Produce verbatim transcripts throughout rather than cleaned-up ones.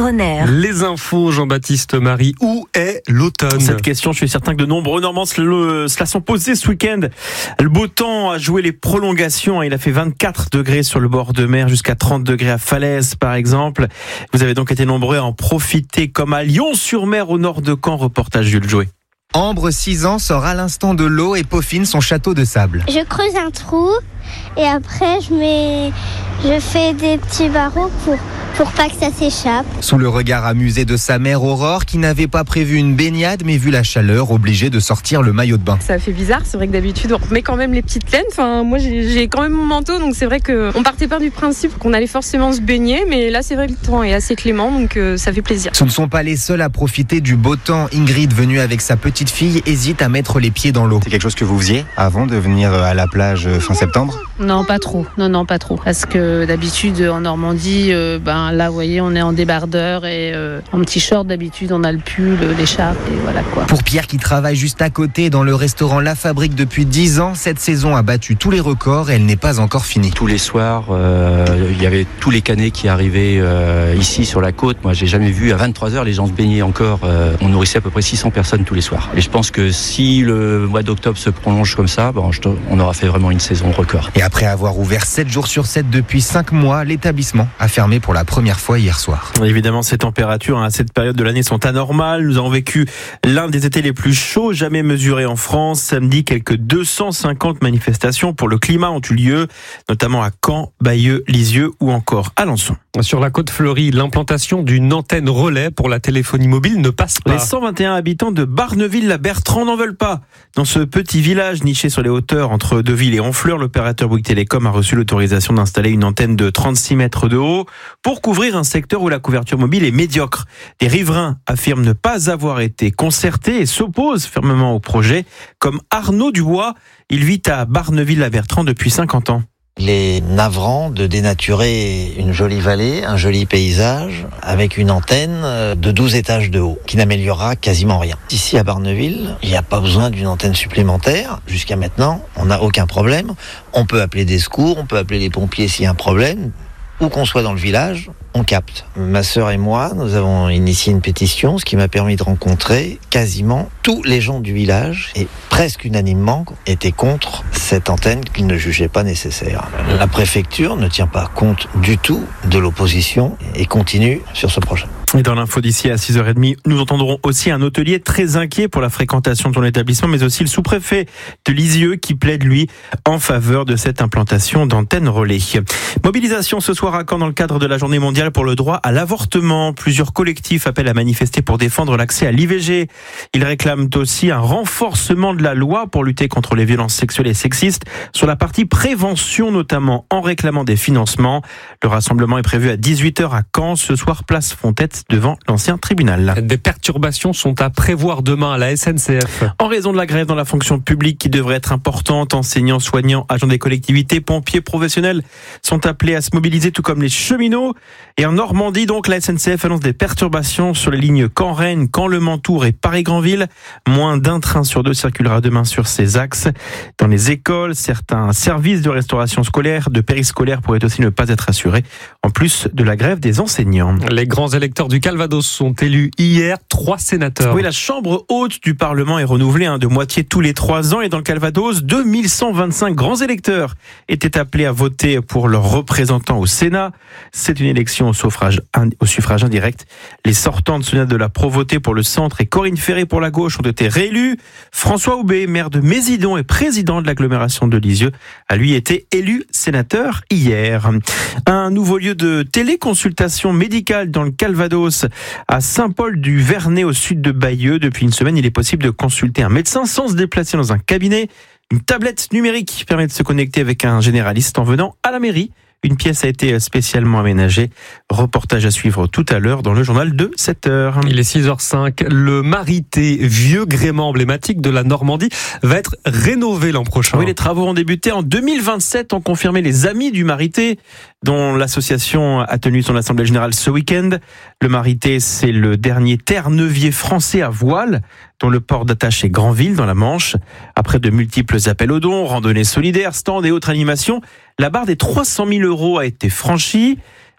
Bronner. Les infos, Jean-Baptiste Marie, où est l'automne ? Cette question, je suis certain que de nombreux Normands se la sont posés ce week-end. Le beau temps a joué les prolongations. Il a fait vingt-quatre degrés sur le bord de mer, jusqu'à trente degrés à Falaise, par exemple. Vous avez donc été nombreux à en profiter, comme à Lyon-sur-Mer, au nord de Caen. Reportage Jules Jouet. Ambre, six ans, sort à l'instant de l'eau et peaufine son château de sable. Je creuse un trou et après je mets, je fais des petits barreaux pour, pour pas que ça s'échappe. Sous le regard amusé de sa mère Aurore, qui n'avait pas prévu une baignade, mais vu la chaleur, obligée de sortir le maillot de bain. Ça fait bizarre, c'est vrai que d'habitude on met quand même les petites laines. Enfin, moi j'ai, j'ai quand même mon manteau, donc c'est vrai qu'on partait pas du principe qu'on allait forcément se baigner, mais là c'est vrai que le temps est assez clément, donc euh, ça fait plaisir. Ce ne sont pas les seuls à profiter du beau temps. Ingrid, venue avec sa petite fille, hésite à mettre les pieds dans l'eau. C'est quelque chose que vous faisiez avant de venir à la plage fin septembre ? Non, pas trop. Non, non, pas trop. Parce que d'habitude, en Normandie, euh, ben là, vous voyez, on est en débardeur et euh, en petit short. D'habitude, on a le pull, l'écharpe et voilà quoi. Pour Pierre, qui travaille juste à côté dans le restaurant La Fabrique depuis dix ans, cette saison a battu tous les records et elle n'est pas encore finie. Tous les soirs, euh, il y avait tous les canets qui arrivaient euh, ici sur la côte. Moi, j'ai jamais vu à vingt-trois heures les gens se baigner encore. Euh, on nourrissait à peu près six cents personnes tous les soirs. Et je pense que si le mois d'octobre se prolonge comme ça, bon, je, on aura fait vraiment une saison record. Et après avoir ouvert sept jours sur sept depuis cinq mois, l'établissement a fermé pour la première fois hier soir. Évidemment, ces températures à cette période de l'année sont anormales. Nous avons vécu l'un des étés les plus chauds jamais mesurés en France. Samedi, quelques deux cent cinquante manifestations pour le climat ont eu lieu, notamment à Caen, Bayeux, Lisieux ou encore Alençon. Sur la côte fleurie, l'implantation d'une antenne relais pour la téléphonie mobile ne passe pas. Les cent vingt et un habitants de Barneville-la-Bertrand n'en veulent pas. Dans ce petit village niché sur les hauteurs entre Deauville et Honfleur, l'opérateur Bouygues Télécom a reçu l'autorisation d'installer une antenne de trente-six mètres de haut pour couvrir un secteur où la couverture mobile est médiocre. Les riverains affirment ne pas avoir été concertés et s'opposent fermement au projet, comme Arnaud Dubois. Il vit à Barneville-la-Bertrand depuis cinquante ans. Il est navrant de dénaturer une jolie vallée, un joli paysage, avec une antenne de douze étages de haut, qui n'améliorera quasiment rien. Ici à Barneville, il n'y a pas besoin d'une antenne supplémentaire. Jusqu'à maintenant, on n'a aucun problème. On peut appeler des secours, on peut appeler les pompiers s'il y a un problème. Où qu'on soit dans le village, on capte. Ma sœur et moi, nous avons initié une pétition, ce qui m'a permis de rencontrer quasiment tous les gens du village et presque unanimement étaient contre cette antenne qu'ils ne jugeaient pas nécessaire. La préfecture ne tient pas compte du tout de l'opposition et continue sur ce projet. Et dans l'info d'ici à six heures trente, nous entendrons aussi un hôtelier très inquiet pour la fréquentation de son établissement, mais aussi le sous-préfet de Lisieux qui plaide, lui, en faveur de cette implantation d'antennes relais. Mobilisation ce soir à Caen dans le cadre de la journée mondiale pour le droit à l'avortement. Plusieurs collectifs appellent à manifester pour défendre l'accès à l'I V G. Ils réclament aussi un renforcement de la loi pour lutter contre les violences sexuelles et sexistes sur la partie prévention, notamment en réclamant des financements. Le rassemblement est prévu à dix-huit heures à Caen, ce soir place Fontette, devant l'ancien tribunal. Des perturbations sont à prévoir demain à la S N C F. En raison de la grève dans la fonction publique qui devrait être importante, enseignants, soignants, agents des collectivités, pompiers professionnels sont appelés à se mobiliser, tout comme les cheminots. Et en Normandie, donc, la S N C F annonce des perturbations sur les lignes Caen-Rennes, Caen-Le Mans-Tours et Paris-Granville. Moins d'un train sur deux circulera demain sur ces axes. Dans les écoles, certains services de restauration scolaire, de périscolaire pourraient aussi ne pas être assurés, en plus de la grève des enseignants. Les grands électeurs du Calvados sont élus hier, trois sénateurs. Oui, la chambre haute du Parlement est renouvelée hein, de moitié tous les trois ans et dans le Calvados, deux mille cent vingt-cinq grands électeurs étaient appelés à voter pour leurs représentants au Sénat. C'est une élection au suffrage, au suffrage indirect. Les sortantes Sonia de la Provôté pour le centre et Corinne Ferré pour la gauche ont été réélus. François Houbé, maire de Mésidon et président de l'agglomération de Lisieux, a lui été élu sénateur hier. Un nouveau lieu de téléconsultation médicale dans le Calvados à Saint-Paul-du-Vernay au sud de Bayeux. Depuis une semaine, il est possible de consulter un médecin sans se déplacer dans un cabinet. Une tablette numérique permet de se connecter avec un généraliste en venant à la mairie. Une pièce a été spécialement aménagée. Reportage à suivre tout à l'heure dans le journal de sept heures. Il est six heures cinq. Le Marité, vieux gréement emblématique de la Normandie, va être rénové l'an prochain. Oui, les travaux ont débuté en deux mille vingt-sept, ont confirmé les Amis du Marité, dont l'association a tenu son assemblée générale ce week-end. Le Marité, c'est le dernier terre-neuvier français à voile, dont le port d'attache est Granville, dans la Manche. Après de multiples appels aux dons, randonnées solidaires, stands et autres animations, la barre des trois cent mille euros a été franchie.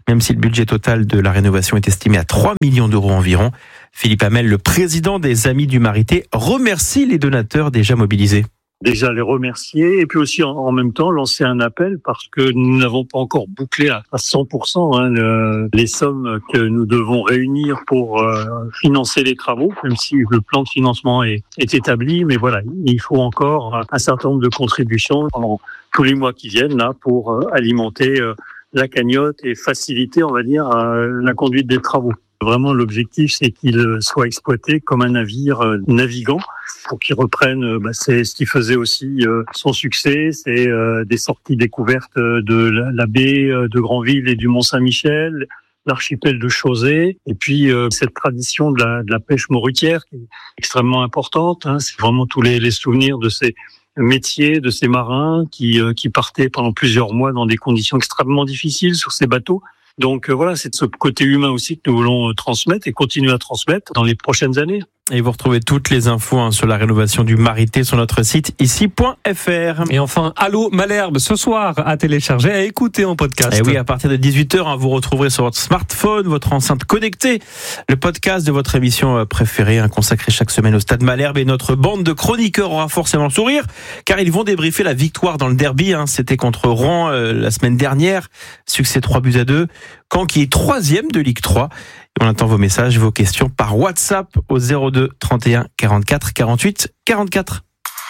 même si le budget total de la rénovation est estimé à trois millions d'euros environ. Philippe Hamel, le président des Amis du Marité, remercie les donateurs déjà mobilisés. Déjà les remercier et puis aussi en, en même temps lancer un appel parce que nous n'avons pas encore bouclé à, à cent pour cent hein, le, les sommes que nous devons réunir pour euh, financer les travaux, même si le plan de financement est, est établi. Mais voilà, il faut encore un certain nombre de contributions pendant tous les mois qui viennent là pour euh, alimenter euh, la cagnotte et faciliter, on va dire, euh, la conduite des travaux. Vraiment, l'objectif, c'est qu'il soit exploité comme un navire euh, navigant pour qu'il reprenne, euh, bah, c'est ce qui faisait aussi euh, son succès, c'est euh, des sorties découvertes de la, la baie de Granville et du Mont-Saint-Michel, l'archipel de Chausey, et puis euh, cette tradition de la, de la pêche morutière qui est extrêmement importante. Hein, c'est vraiment tous les, les souvenirs de ces métiers, de ces marins qui, euh, qui partaient pendant plusieurs mois dans des conditions extrêmement difficiles sur ces bateaux. Donc euh, voilà, c'est de ce côté humain aussi que nous voulons transmettre et continuer à transmettre dans les prochaines années. Et vous retrouvez toutes les infos hein, sur la rénovation du Marité sur notre site ici point f r. Et enfin, Allô Malherbe, ce soir à télécharger, à écouter en podcast. Et oui, à partir de dix-huit heures, hein, vous retrouverez sur votre smartphone, votre enceinte connectée, le podcast de votre émission préférée, hein, consacré chaque semaine au Stade Malherbe. Et notre bande de chroniqueurs aura forcément le sourire, car ils vont débriefer la victoire dans le derby. Hein, c'était contre Rouen euh, la semaine dernière, succès trois buts à deux. Caen qui est troisième de Ligue trois. On attend vos messages, vos questions par WhatsApp au zéro deux trente et un quarante-quatre quarante-huit quarante-quatre.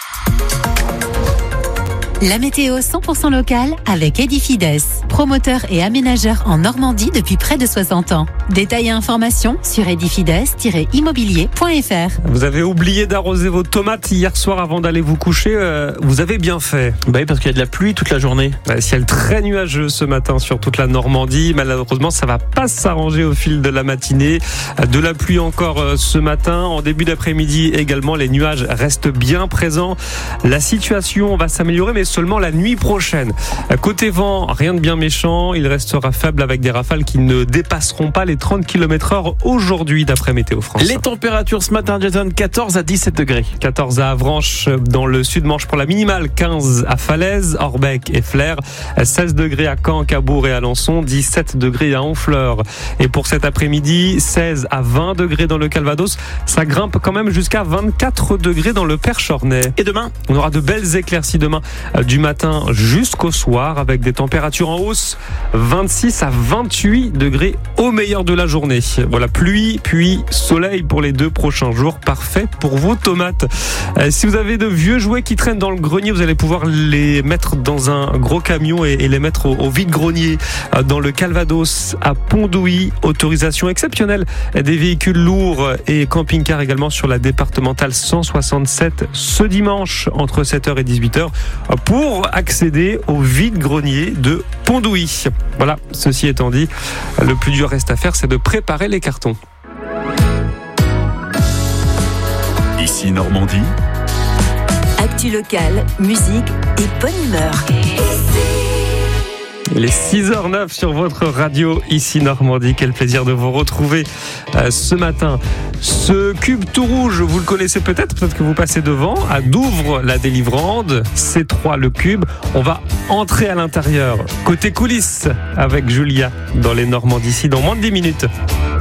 La météo cent pour cent locale avec Edifides, promoteur et aménageur en Normandie depuis près de soixante ans. Détails et informations sur edifides tiret immobilier point f r. Vous avez oublié d'arroser vos tomates hier soir avant d'aller vous coucher, euh, vous avez bien fait. Bah oui, parce qu'il y a de la pluie toute la journée. Bah, ciel très nuageux ce matin sur toute la Normandie. Malheureusement, ça va pas s'arranger au fil de la matinée. De la pluie encore euh, ce matin. En début d'après-midi également, les nuages restent bien présents. La situation va s'améliorer, mais seulement la nuit prochaine. Côté vent, rien de bien méchant, il restera faible avec des rafales qui ne dépasseront pas les trente kilomètres heure aujourd'hui d'après Météo France. Les températures ce matin, Jason, quatorze à dix-sept degrés. quatorze à Avranches dans le sud-Manche pour la minimale, quinze à Falaise, Orbec et Flers, seize degrés à Caen, Cabourg et Alençon, dix-sept degrés à Honfleur. Et pour cet après-midi, seize à vingt degrés dans le Calvados, ça grimpe quand même jusqu'à vingt-quatre degrés dans le Perche-Ornay. Et demain, on aura de belles éclaircies demain du matin jusqu'au soir avec des températures en hausse, vingt-six à vingt-huit degrés au meilleur de la journée. Voilà, pluie puis soleil pour les deux prochains jours, parfait pour vos tomates. Euh, si vous avez de vieux jouets qui traînent dans le grenier, vous allez pouvoir les mettre dans un gros camion et, et les mettre au, au vide-grenier euh, dans le Calvados à Pondouilly. Autorisation exceptionnelle des véhicules lourds et camping-cars également sur la départementale cent soixante-sept ce dimanche entre sept heures et dix-huit heures pour accéder au vide-grenier de Pondouilly. Voilà, ceci étant dit, le plus dur reste à faire, c'est de préparer les cartons. Ici Normandie. Actu locale, musique et bonne humeur. Il est six heures neuf sur votre radio, ici Normandie. Quel plaisir de vous retrouver euh, ce matin. Ce cube tout rouge, vous le connaissez peut-être, peut-être que vous passez devant, à Douvres, la Délivrande, C trois le cube. On va entrer à l'intérieur, côté coulisses, avec Julia, dans les Normandies, ici dans moins de dix minutes.